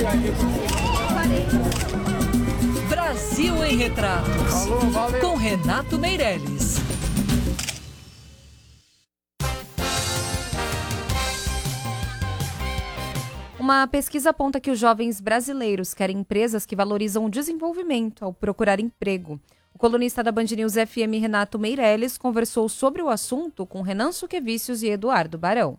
Brasil em Retratos, com Renato Meirelles. Uma pesquisa aponta que os jovens brasileiros querem empresas que valorizam o desenvolvimento ao procurar emprego. O colunista da Band News FM, Renato Meirelles, conversou sobre o assunto com Renan Suquevicius e Eduardo Barão.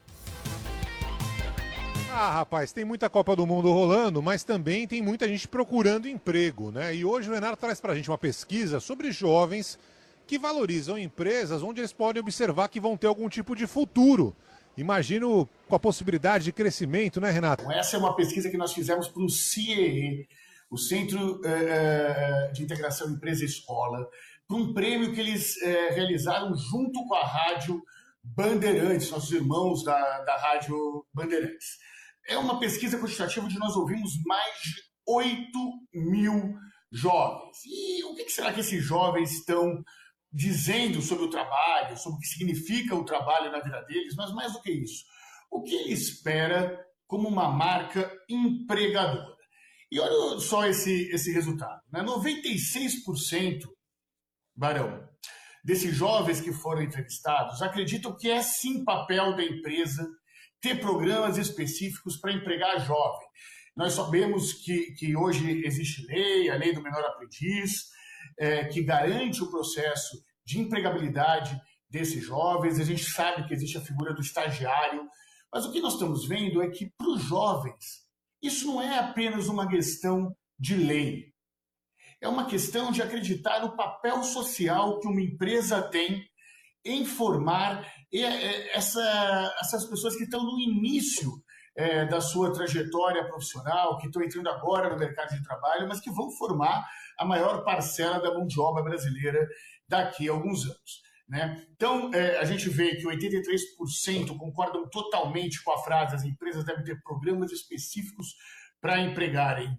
Rapaz, tem muita Copa do Mundo rolando, mas também tem muita gente procurando emprego, né? E hoje o Renato traz pra gente uma pesquisa sobre jovens que valorizam empresas onde eles podem observar que vão ter algum tipo de futuro. Imagino com a possibilidade de crescimento, né, Renato? Essa é uma pesquisa que nós fizemos para o CIEE, o Centro de Integração Empresa-Escola, para um prêmio que eles realizaram junto com a Rádio Bandeirantes, nossos irmãos da Rádio Bandeirantes. É uma pesquisa quantitativa onde nós ouvimos mais de 8.000 jovens. E o que será que esses jovens estão dizendo sobre o trabalho, sobre o que significa o trabalho na vida deles, mas mais do que isso, o que ele espera como uma marca empregadora. E olha só esse resultado, né? 96%, Barão, desses jovens que foram entrevistados acreditam que é sim papel da empresa ter programas específicos para empregar jovem. Nós sabemos que hoje existe a lei do menor aprendiz, que garante o processo de empregabilidade desses jovens. A gente sabe que existe a figura do estagiário, mas o que nós estamos vendo é que, para os jovens, isso não é apenas uma questão de lei. É uma questão de acreditar no papel social que uma empresa tem em formar essas pessoas que estão no início da sua trajetória profissional, que estão entrando agora no mercado de trabalho, mas que vão formar a maior parcela da mão de obra brasileira daqui a alguns anos, né? Então, a gente vê que 83% concordam totalmente com a frase: as empresas devem ter programas específicos para empregarem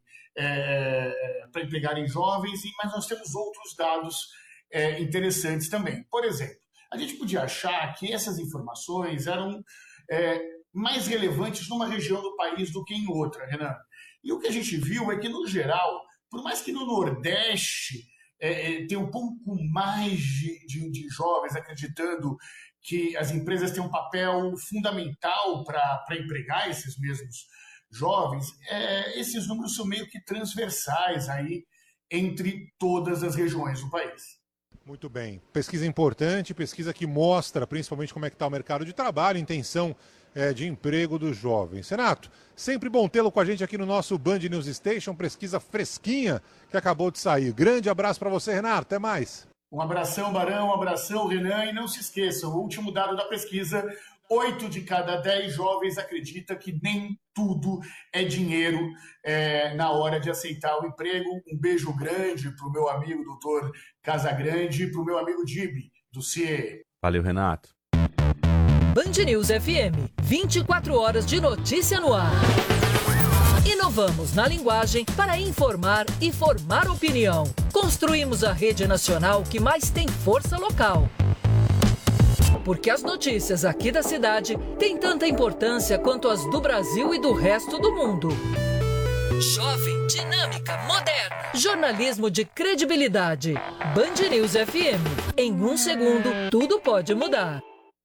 jovens, mas nós temos outros dados interessantes também. Por exemplo, a gente podia achar que essas informações eram mais relevantes numa região do país do que em outra, Renan. E o que a gente viu é que, no geral, por mais que no Nordeste tenha um pouco mais de jovens acreditando que as empresas têm um papel fundamental para empregar esses mesmos jovens, esses números são meio que transversais aí entre todas as regiões do país. Muito bem. Pesquisa importante, pesquisa que mostra principalmente como é que está o mercado de trabalho, intenção de emprego dos jovens. Renato, sempre bom tê-lo com a gente aqui no nosso Band News Station, pesquisa fresquinha que acabou de sair. Grande abraço para você, Renato. Até mais. Um abração, Barão, um abração, Renan. E não se esqueçam, o último dado da pesquisa: 8 de cada 10 jovens acreditam que nem tudo é dinheiro na hora de aceitar o emprego. Um beijo grande para o meu amigo doutor Casagrande e para o meu amigo Dibi, do CIE. Valeu, Renato. Band News FM, 24 horas de notícia no ar. Inovamos na linguagem para informar e formar opinião. Construímos a rede nacional que mais tem força local. Porque as notícias aqui da cidade têm tanta importância quanto as do Brasil e do resto do mundo. Jovem, dinâmica, moderna. Jornalismo de credibilidade. Band News FM. Em 1 segundo, tudo pode mudar.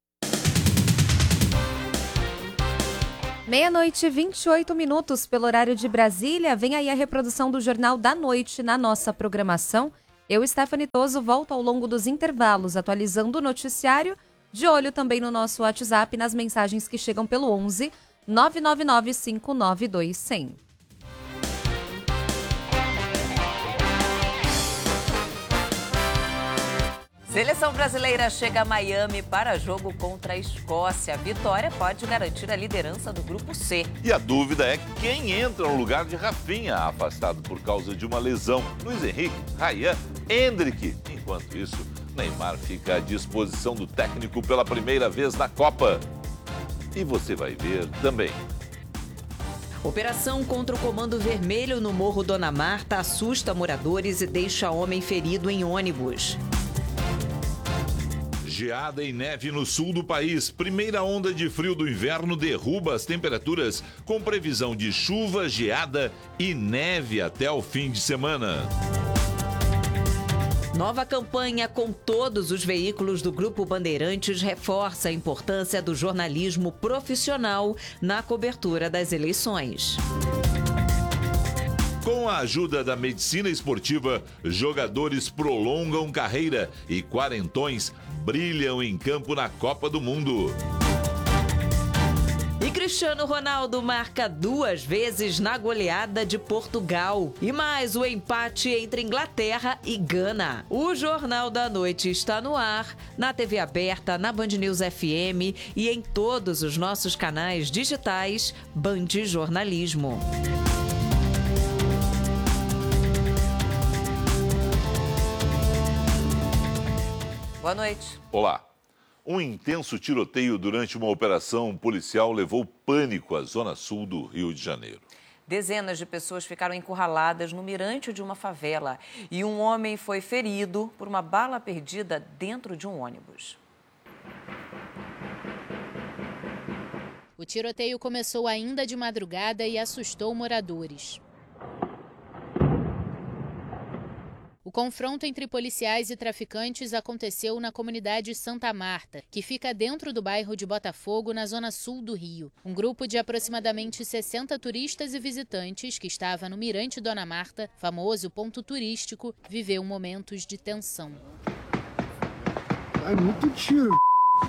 00:28 pelo horário de Brasília. Vem aí a reprodução do Jornal da Noite na nossa programação. Eu, Stephanie Toso, volto ao longo dos intervalos, atualizando o noticiário. De olho também no nosso WhatsApp, nas mensagens que chegam pelo 11 999 592 100. Seleção brasileira chega a Miami para jogo contra a Escócia. A vitória pode garantir a liderança do Grupo C. E a dúvida é quem entra no lugar de Rafinha, afastado por causa de uma lesão. Luiz Henrique, Ryan, Endrick. Enquanto isso, Neymar fica à disposição do técnico pela primeira vez na Copa. E você vai ver também. Operação contra o Comando Vermelho no Morro Dona Marta assusta moradores e deixa homem ferido em ônibus. Geada e neve no sul do país. Primeira onda de frio do inverno derruba as temperaturas, com previsão de chuva, geada e neve até o fim de semana. Nova campanha com todos os veículos do Grupo Bandeirantes reforça a importância do jornalismo profissional na cobertura das eleições. Com a ajuda da medicina esportiva, jogadores prolongam carreira e quarentões brilham em campo na Copa do Mundo. E Cristiano Ronaldo marca 2 vezes na goleada de Portugal. E mais o empate entre Inglaterra e Gana. O Jornal da Noite está no ar, na TV aberta, na Band News FM e em todos os nossos canais digitais Band Jornalismo. Boa noite. Olá. Um intenso tiroteio durante uma operação policial levou pânico à zona sul do Rio de Janeiro. Dezenas de pessoas ficaram encurraladas no mirante de uma favela e um homem foi ferido por uma bala perdida dentro de um ônibus. O tiroteio começou ainda de madrugada e assustou moradores. O confronto entre policiais e traficantes aconteceu na comunidade Santa Marta, que fica dentro do bairro de Botafogo, na zona sul do Rio. Um grupo de aproximadamente 60 turistas e visitantes que estava no Mirante Dona Marta, famoso ponto turístico, viveu momentos de tensão. É muito tiro.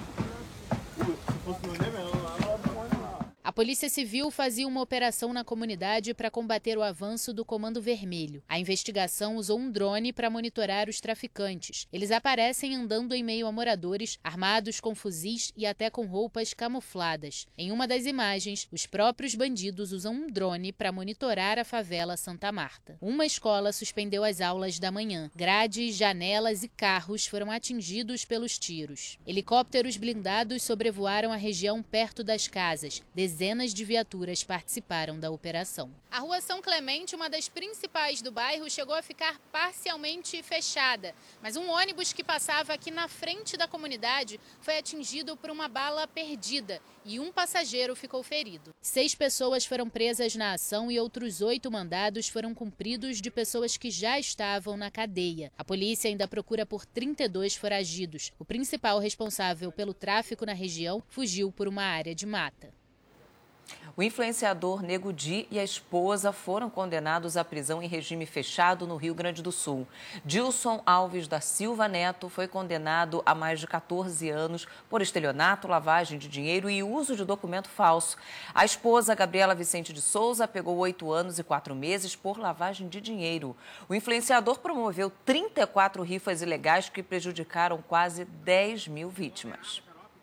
A Polícia Civil fazia uma operação na comunidade para combater o avanço do Comando Vermelho. A investigação usou um drone para monitorar os traficantes. Eles aparecem andando em meio a moradores, armados com fuzis e até com roupas camufladas. Em uma das imagens, os próprios bandidos usam um drone para monitorar a favela Santa Marta. Uma escola suspendeu as aulas da manhã. Grades, janelas e carros foram atingidos pelos tiros. Helicópteros blindados sobrevoaram a região perto das casas. Dezenas de viaturas participaram da operação. A rua São Clemente, uma das principais do bairro, chegou a ficar parcialmente fechada. Mas um ônibus que passava aqui na frente da comunidade foi atingido por uma bala perdida e um passageiro ficou ferido. 6 pessoas foram presas na ação e outros 8 mandados foram cumpridos de pessoas que já estavam na cadeia. A polícia ainda procura por 32 foragidos. O principal responsável pelo tráfico na região fugiu por uma área de mata. O influenciador Nego Di e a esposa foram condenados à prisão em regime fechado no Rio Grande do Sul. Dilson Alves da Silva Neto foi condenado a mais de 14 anos por estelionato, lavagem de dinheiro e uso de documento falso. A esposa, Gabriela Vicente de Souza, pegou 8 anos e 4 meses por lavagem de dinheiro. O influenciador promoveu 34 rifas ilegais que prejudicaram quase 10 mil vítimas.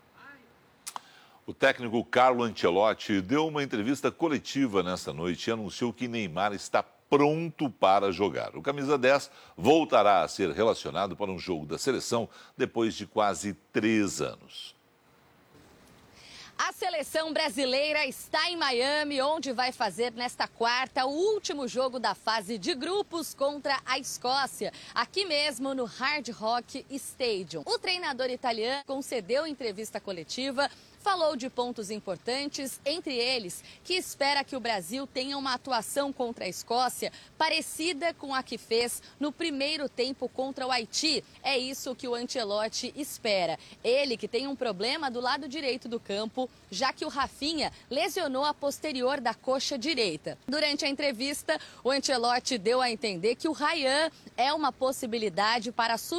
O técnico Carlo Ancelotti deu uma entrevista coletiva nesta noite e anunciou que Neymar está pronto para jogar. O camisa 10 voltará a ser relacionado para um jogo da seleção depois de quase 3 anos. A seleção brasileira está em Miami, onde vai fazer nesta quarta o último jogo da fase de grupos contra a Escócia, aqui mesmo no Hard Rock Stadium. O treinador italiano concedeu entrevista coletiva, falou de pontos importantes, entre eles que espera que o Brasil tenha uma atuação contra a Escócia parecida com a que fez no primeiro tempo contra o Haiti. É isso que o Ancelotti espera. Ele que tem um problema do lado direito do campo, já que o Rafinha lesionou a posterior da coxa direita. Durante a entrevista, o Ancelotti deu a entender que o Ryan é uma possibilidade para